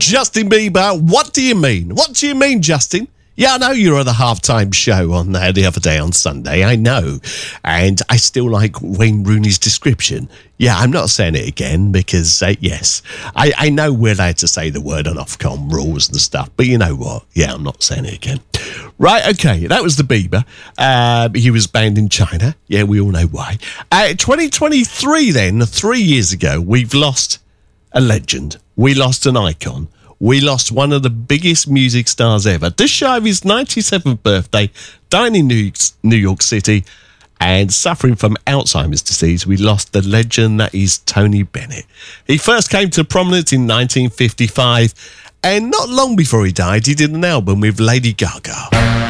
Justin Bieber, what do you mean? What do you mean, Justin? Yeah, I know you're on the halftime show on the other day on Sunday, I know. And I still like Wayne Rooney's description. Yeah, I'm not saying it again because, yes, I know we're allowed to say the word on Ofcom rules and stuff, but you know what? Yeah, I'm not saying it again. Right, okay, that was the Bieber. He was banned in China. Yeah, we all know why. 2023 then, 3 years ago, we've lost a legend. We lost an icon. We lost one of the biggest music stars ever. Just shy of his 97th birthday, dying in New York City and suffering from Alzheimer's disease, we lost the legend that is Tony Bennett. He first came to prominence in 1955, and not long before he died, he did an album with Lady Gaga.